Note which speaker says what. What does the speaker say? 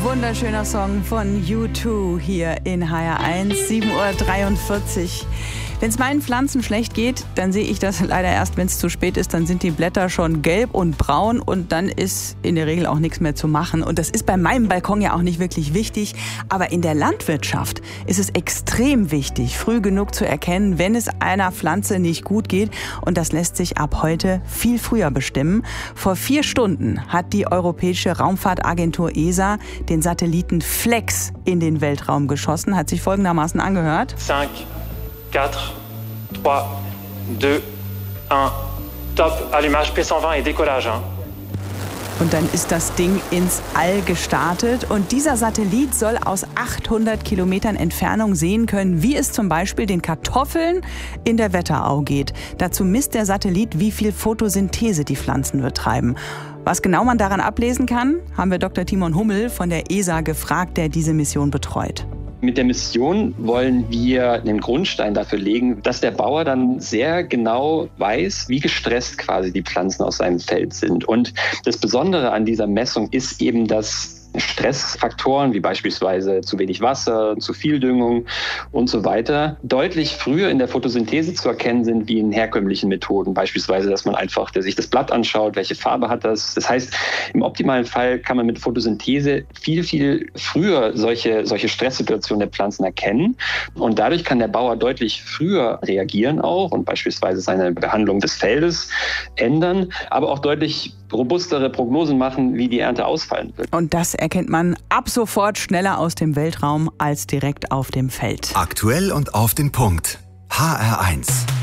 Speaker 1: Wunderschöner Song von U2 hier in HR1, 7:43 Uhr. Wenn es meinen Pflanzen schlecht geht, dann sehe ich das leider erst, wenn es zu spät ist. Dann sind die Blätter schon gelb und braun und dann ist in der Regel auch nichts mehr zu machen. Und das ist bei meinem Balkon ja auch nicht wirklich wichtig. Aber in der Landwirtschaft ist es extrem wichtig, früh genug zu erkennen, wenn es einer Pflanze nicht gut geht. Und das lässt sich ab heute viel früher bestimmen. Vor 4 Stunden hat die Europäische Raumfahrtagentur ESA den Satelliten Flex in den Weltraum geschossen. Hat sich folgendermaßen angehört.
Speaker 2: 5, 4, 3, 2, 1, top, Allumage P120 et décollage.
Speaker 1: Und dann ist das Ding ins All gestartet. Und dieser Satellit soll aus 800 Kilometern Entfernung sehen können, wie es zum Beispiel den Kartoffeln in der Wetterau geht. Dazu misst der Satellit, wie viel Photosynthese die Pflanzen betreiben. Was genau man daran ablesen kann, haben wir Dr. Timon Hummel von der ESA gefragt, der diese Mission betreut.
Speaker 3: Mit der Mission wollen wir den Grundstein dafür legen, dass der Bauer dann sehr genau weiß, wie gestresst quasi die Pflanzen aus seinem Feld sind. Und das Besondere an dieser Messung ist eben, dass Stressfaktoren wie beispielsweise zu wenig Wasser, zu viel Düngung und so weiter deutlich früher in der Photosynthese zu erkennen sind wie in herkömmlichen Methoden. Beispielsweise, dass man einfach sich das Blatt anschaut, welche Farbe hat das. Das heißt, im optimalen Fall kann man mit Photosynthese viel, viel früher solche Stresssituationen der Pflanzen erkennen. Und dadurch kann der Bauer deutlich früher reagieren auch und beispielsweise seine Behandlung des Feldes ändern, aber auch deutlich robustere Prognosen machen, wie die Ernte ausfallen wird.
Speaker 1: Und das erkennt man ab sofort schneller aus dem Weltraum als direkt auf dem Feld.
Speaker 4: Aktuell und auf den Punkt. HR1.